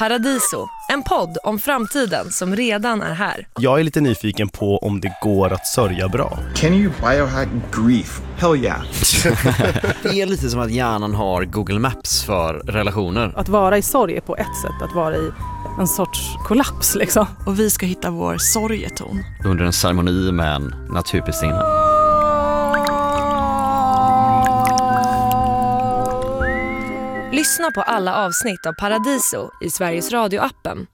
Paradiso, en podd om framtiden som redan är här. Jag är lite nyfiken på om det går att sörja bra. Can you biohack grief? Hell yeah. Det är lite som att hjärnan har Google Maps för relationer. Att vara i sorg är på ett sätt att vara i en sorts kollaps liksom. Och vi ska hitta vår sorgeton. Under en ceremoni med en naturpristinna. Lyssna på alla avsnitt av Paradiso i Sveriges Radio-appen